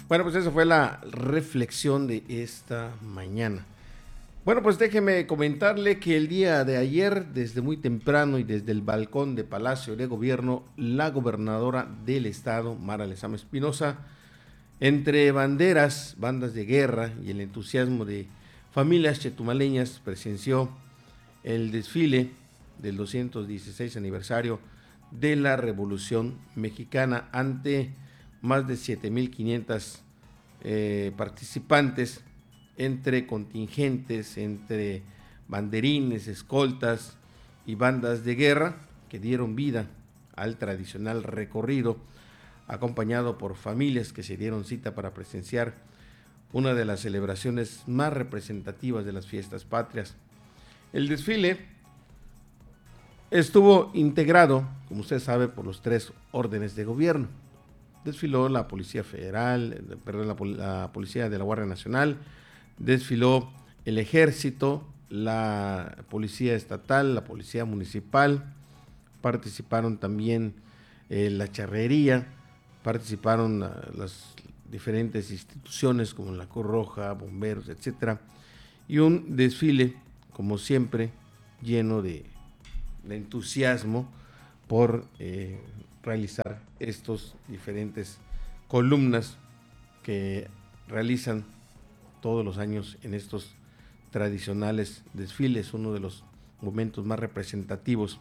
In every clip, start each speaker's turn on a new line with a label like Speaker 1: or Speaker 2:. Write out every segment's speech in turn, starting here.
Speaker 1: Bueno, pues esa fue la reflexión de esta mañana. Bueno, pues déjeme comentarle que el día de ayer, desde muy temprano y desde el balcón de Palacio de Gobierno, la gobernadora del estado, Mara Lezama Espinosa, entre banderas, bandas de guerra y el entusiasmo de familias chetumaleñas, presenció el desfile del 216 aniversario de la Revolución Mexicana ante más de 7,500 participantes, entre contingentes, entre banderines, escoltas y bandas de guerra que dieron vida al tradicional recorrido, acompañado por familias que se dieron cita para presenciar una de las celebraciones más representativas de las fiestas patrias. El desfile estuvo integrado, como usted sabe, por los 3 órdenes de gobierno. Desfiló la Policía Federal, la Policía de la Guardia Nacional, desfiló el Ejército, la Policía Estatal, la Policía Municipal, participaron también la Charrería, participaron las diferentes instituciones como la Cruz Roja, bomberos, etcétera, y un desfile, como siempre, lleno de entusiasmo por realizar estos diferentes columnas que realizan todos los años en estos tradicionales desfiles, uno de los momentos más representativos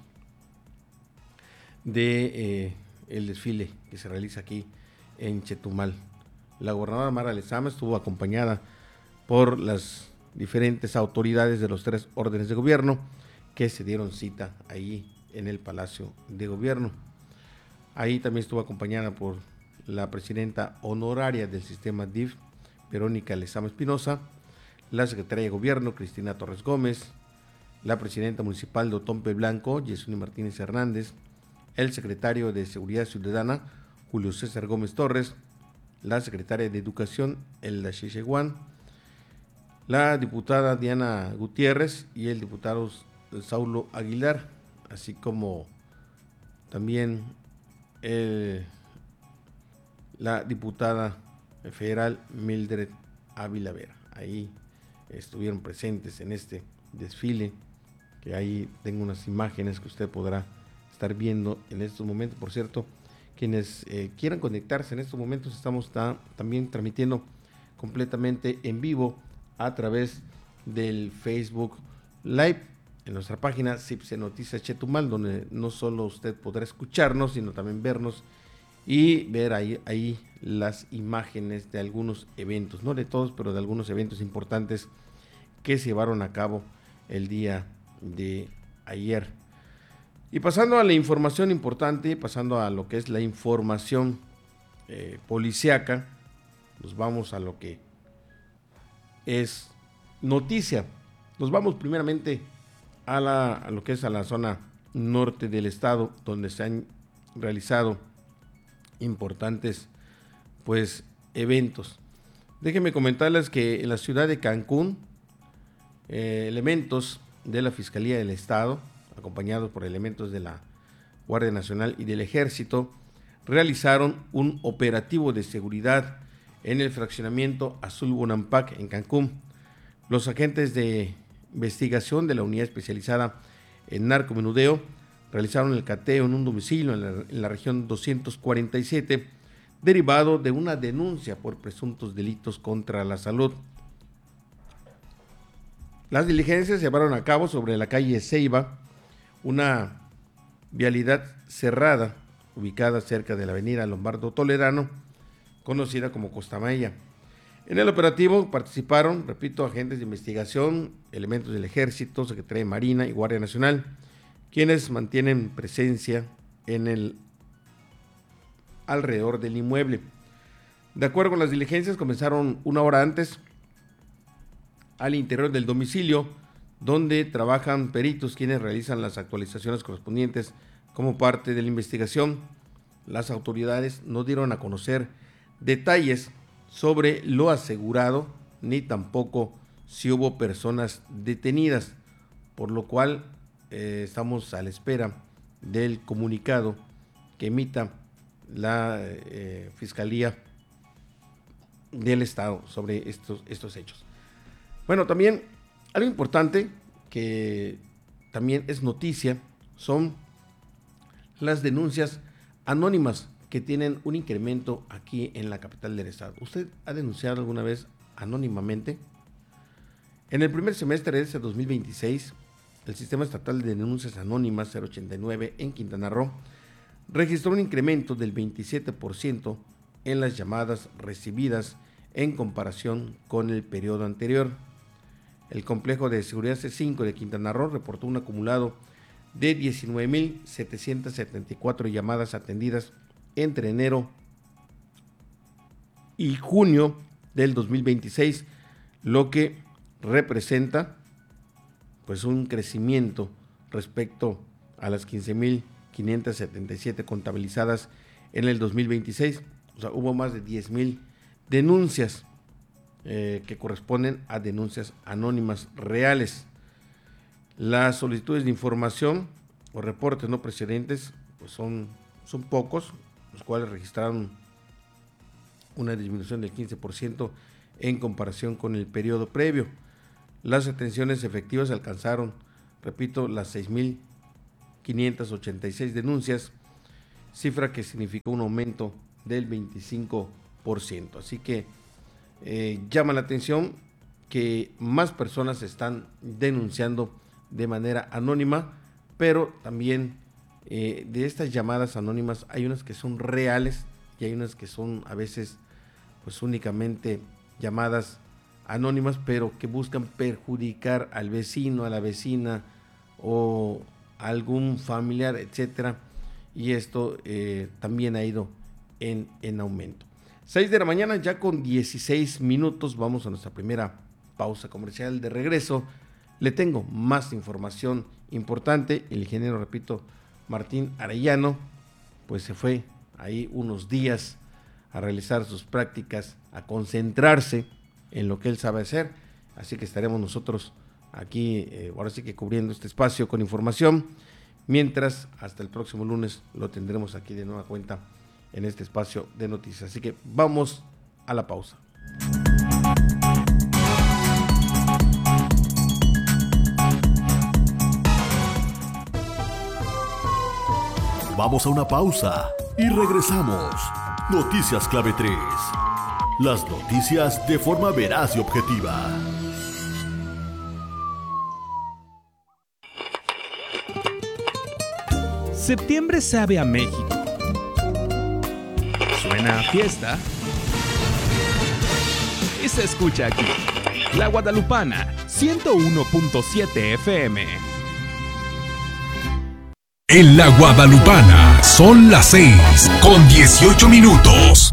Speaker 1: de el desfile que se realiza aquí en Chetumal. La gobernadora Mara Lezama estuvo acompañada por las diferentes autoridades de los 3 órdenes de gobierno que se dieron cita ahí en el Palacio de Gobierno. Ahí también estuvo acompañada por la presidenta honoraria del sistema DIF, Verónica Lezama Espinosa, la secretaria de Gobierno, Cristina Torres Gómez, la presidenta municipal de Otompe Blanco, Yesuni Martínez Hernández, el secretario de Seguridad Ciudadana, Julio César Gómez Torres, la secretaria de Educación, Elda Xixeguán, la diputada Diana Gutiérrez y el diputado Saulo Aguilar, así como también la diputada federal Mildred Ávila Vera. Ahí estuvieron presentes en este desfile, que ahí tengo unas imágenes que usted podrá estar viendo en estos momentos. Por cierto, quienes quieran conectarse en estos momentos, estamos también transmitiendo completamente en vivo a través del Facebook Live en nuestra página CIPSE Noticias Chetumal, donde no solo usted podrá escucharnos, sino también vernos y ver ahí las imágenes de algunos eventos, no de todos, pero de algunos eventos importantes que se llevaron a cabo el día de ayer. Y pasando a la información importante, pasando a lo que es la información policíaca, nos vamos a lo que es noticia. Nos vamos primeramente a lo que es a la zona norte del estado, donde se han realizado importantes pues eventos. Déjenme comentarles que en la ciudad de Cancún, elementos de la Fiscalía del Estado, acompañados por elementos de la Guardia Nacional y del Ejército, realizaron un operativo de seguridad en el fraccionamiento Azul Bonampak en Cancún. Los agentes de investigación de la unidad especializada en narcomenudeo realizaron el cateo en un domicilio en la región 247, derivado de una denuncia por presuntos delitos contra la salud. Las diligencias se llevaron a cabo sobre la calle Ceiba, una vialidad cerrada ubicada cerca de la avenida Lombardo Toledano, conocida como Costa Maya. En el operativo participaron, repito, agentes de investigación, elementos del Ejército, Secretaría de Marina y Guardia Nacional, quienes mantienen presencia en el alrededor del inmueble. De acuerdo con las diligencias, comenzaron una hora antes al interior del domicilio, donde trabajan peritos quienes realizan las actualizaciones correspondientes como parte de la investigación. Las autoridades no dieron a conocer detalles sobre lo asegurado, ni tampoco si hubo personas detenidas, por lo cual estamos a la espera del comunicado que emita la Fiscalía del Estado sobre estos hechos. Bueno, también algo importante que también es noticia son las denuncias anónimas que tienen un incremento aquí en la capital del estado. ¿Usted ha denunciado alguna vez anónimamente? En el primer semestre de este 2026, el Sistema Estatal de Denuncias Anónimas 089 en Quintana Roo registró un incremento del 27% en las llamadas recibidas en comparación con el periodo anterior. El Complejo de Seguridad C5 de Quintana Roo reportó un acumulado de 19.774 llamadas atendidas entre enero y junio del 2026, lo que representa pues un crecimiento respecto a las 15.577 contabilizadas en el 2026. O sea, hubo más de 10,000 denuncias que corresponden a denuncias anónimas reales. Las solicitudes de información o reportes no procedentes pues son pocos, los cuales registraron una disminución del 15% en comparación con el periodo previo. Las atenciones efectivas alcanzaron, repito, las 6.586 denuncias, cifra que significó un aumento del 25%. Así que llama la atención que más personas están denunciando de manera anónima, pero también de estas llamadas anónimas hay unas que son reales y hay unas que son a veces pues únicamente llamadas anónimas, pero que buscan perjudicar al vecino, a la vecina o a algún familiar, etcétera, y esto también ha ido en aumento. 6 de la mañana ya con 16 minutos, vamos a nuestra primera pausa comercial. De regreso le tengo más información importante. El ingeniero, repito, Martín Arellano, pues se fue ahí unos días a realizar sus prácticas, a concentrarse en lo que él sabe hacer, así que estaremos nosotros aquí, ahora sí que cubriendo este espacio con información, mientras hasta el próximo lunes lo tendremos aquí de nueva cuenta en este espacio de noticias. Así que vamos a la pausa.
Speaker 2: Vamos a una pausa y regresamos. Noticias Clave 3. Las noticias de forma veraz y objetiva.
Speaker 3: Septiembre sabe a México. Suena a fiesta. Y se escucha aquí. La Guadalupana, 101.7 FM.
Speaker 4: En La Guadalupana son las 6:18.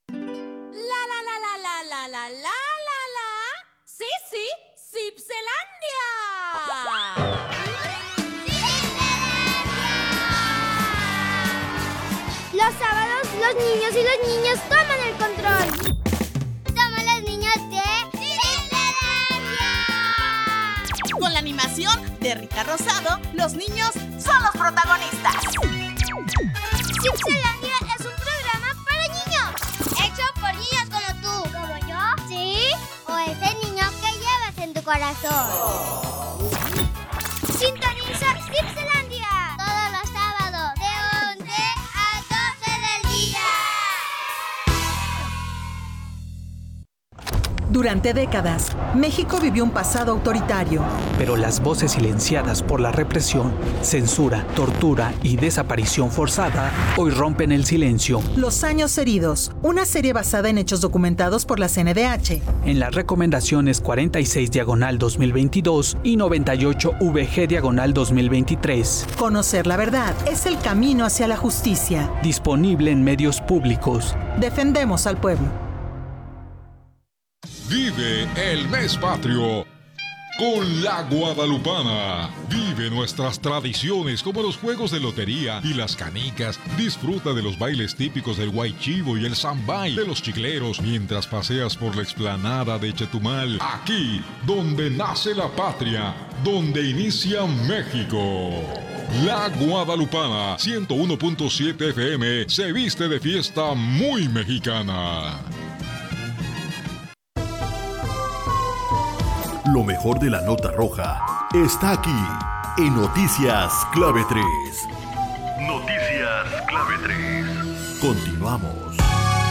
Speaker 5: Los sábados, los niños y las niñas toman el control. Somos los niños de Cipselandia.
Speaker 6: Con la animación de Rita Rosado, los niños son los protagonistas.
Speaker 5: Cipselandia es un programa para niños, hecho por niños como tú. ¿Como yo? ¿Sí? O ese niño que llevas en tu corazón. Sintoniza Cipselandia todos los sábados de 11 a 12 del día.
Speaker 7: Durante décadas, México vivió un pasado autoritario.
Speaker 8: Pero las voces silenciadas por la represión, censura, tortura y desaparición forzada hoy rompen el silencio.
Speaker 7: Los años heridos, una serie basada en hechos documentados por la CNDH.
Speaker 8: En las recomendaciones 46/2022 y 98/VG/2023.
Speaker 7: Conocer la verdad es el camino hacia la justicia.
Speaker 8: Disponible en medios públicos.
Speaker 7: Defendemos al pueblo.
Speaker 4: Vive el mes patrio con La Guadalupana. Vive nuestras tradiciones como los juegos de lotería y las canicas. Disfruta de los bailes típicos del huaychivo y el zambay, de los chicleros, mientras paseas por la explanada de Chetumal. Aquí, donde nace la patria, donde inicia México. La Guadalupana, 101.7 FM, se viste de fiesta muy mexicana.
Speaker 2: Lo mejor de la nota roja está aquí en Noticias Clave 3. Noticias Clave 3. Continuamos.